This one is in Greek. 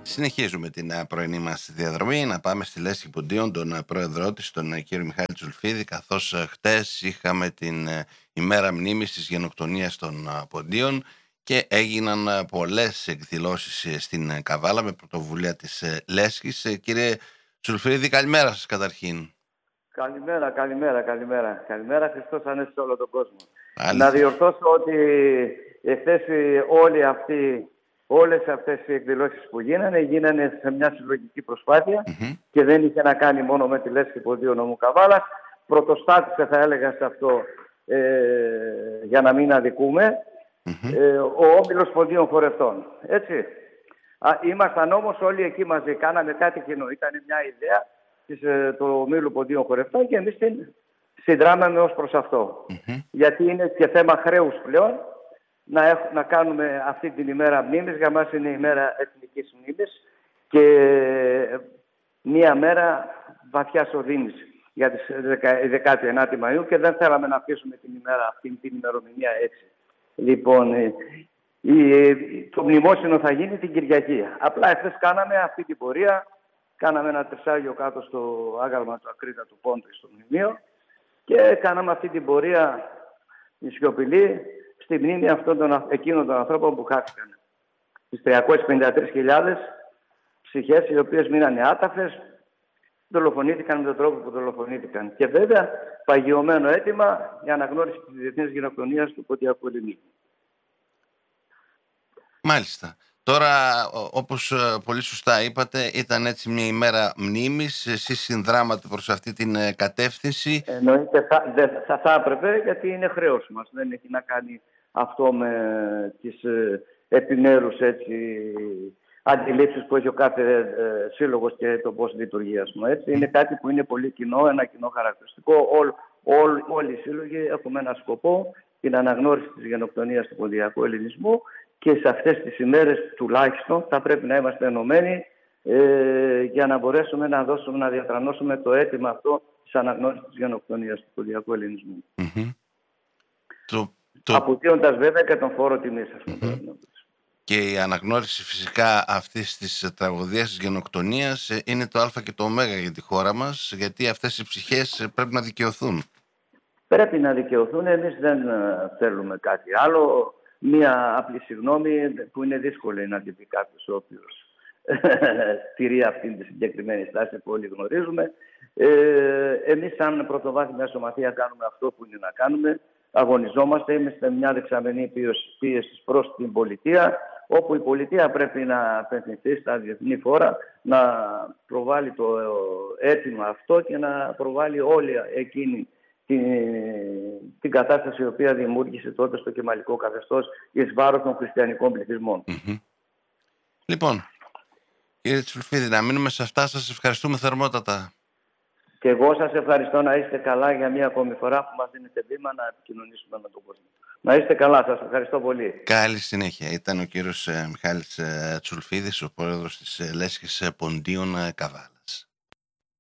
Συνεχίζουμε την πρωινή μας διαδρομή, να πάμε στη Λέσχη Ποντίων, τον πρόεδρό της, τον κύριο Μιχάλη Τσουλφίδη, καθώς χτες είχαμε την ημέρα μνήμης της γενοκτονίας των Ποντίων και έγιναν πολλές εκδηλώσεις στην Καβάλα με πρωτοβουλία της Λέσχης. Κύριε Τσουλφίδη, καλημέρα σας καταρχήν. Καλημέρα, Χριστός Ανέστη σε όλο τον κόσμο. Αλήθεια. Να διορθώσω ότι εχθές όλες αυτές οι εκδηλώσεις που γίνανε σε μια συλλογική προσπάθεια και δεν είχε να κάνει μόνο με τη Λέσχη Ποντίων νομού Καβάλας. Πρωτοστάτησε, θα έλεγα, σε αυτό για να μην αδικούμε ο Όμιλος Ποντίων Χορευτών. Έτσι. Ήμασταν όμως όλοι εκεί μαζί, κάναμε κάτι κοινό. Ήταν μια ιδέα του Ομίλου Ποντίων Χορευτών και εμείς την συνδράμαμε ως προς αυτό. Γιατί είναι και θέμα χρέους πλέον να κάνουμε αυτή την ημέρα μνήμης. Για μας είναι η ημέρα εθνικής μνήμης και μία μέρα βαθιάς οδύνης για τις 19η Μαΐου και δεν θέλαμε να αφήσουμε την ημέρα αυτή, την ημερομηνία έτσι. Λοιπόν, το μνημόσυνο θα γίνει την Κυριακή. Απλά εχθές κάναμε αυτή την πορεία, κάναμε ένα τρισάγιο κάτω στο άγαλμα του Ακρίτατου Πόντου στο μνημείο και κάναμε αυτή την πορεία σιωπηλή στη μνήμη εκείνων των ανθρώπων που χάθηκαν. Τις 353.000 ψυχές οι οποίες μείνανε άταφες, δολοφονήθηκαν με τον τρόπο που δολοφονήθηκαν. Και βέβαια παγιωμένο αίτημα η αναγνώριση της διεθνής γενοκτονίας του Ποντιακού Ελληνισμού. Μάλιστα. Τώρα, όπως πολύ σωστά είπατε, ήταν έτσι μια ημέρα μνήμης. Εσείς συνδράματε προς αυτή την κατεύθυνση. Εννοείται θα έπρεπε, γιατί είναι χρέος μας. Δεν έχει να κάνει αυτό με τις επιμέρους αντιλήψεις που έχει ο κάθε σύλλογος και το πώς λειτουργεί. Έτσι. Είναι κάτι που είναι πολύ κοινό, ένα κοινό χαρακτηριστικό. Όλοι οι σύλλογοι έχουμε ένα σκοπό, την αναγνώριση της γενοκτονίας του Ποντιακού Ελληνισμού. Και σε αυτές τις ημέρες τουλάχιστον θα πρέπει να είμαστε ενωμένοι για να μπορέσουμε να διατρανώσουμε το αίτημα αυτό της αναγνώρισης της γενοκτονίας του Ποντιακού Ελληνισμού. Αποκτήοντας βέβαια και τον φόρο τιμής. Και η αναγνώριση φυσικά αυτής της τραγωδίας της γενοκτονίας είναι το α και το ω για τη χώρα μας, γιατί αυτές οι ψυχές πρέπει να δικαιωθούν. Πρέπει να δικαιωθούν. Εμείς δεν θέλουμε κάτι άλλο. Μία απλή συγγνώμη που είναι δύσκολη να την πει κάποιος ο οποίος τηρεί αυτήν τη συγκεκριμένη στάση που όλοι γνωρίζουμε. Εμείς σαν πρωτοβάθμια σωματεία κάνουμε αυτό που είναι να κάνουμε. Αγωνιζόμαστε, είμαστε μια δεξαμενή πίεση προς την πολιτεία, όπου η πολιτεία πρέπει να απευθυνθεί στα διεθνή φόρα, να προβάλλει το αίτημα αυτό και να προβάλλει όλη εκείνη την κατάσταση η οποία δημιούργησε τότε στο κεμαλικό καθεστώς εις βάρος των χριστιανικών πληθυσμών. Λοιπόν, κύριε Τσουλφίδη, να μείνουμε σε αυτά. Σας ευχαριστούμε θερμότατα. Και εγώ σας ευχαριστώ. Να είστε καλά για μία ακόμη φορά που μας δίνετε βήμα να επικοινωνήσουμε με τον κόσμο. Να είστε καλά. Σας ευχαριστώ πολύ. Καλή συνέχεια. Ήταν ο κύριος Μιχάλης Τσουλφίδης, ο πρόεδρος της Λέσχης Ποντίων Καβάλα.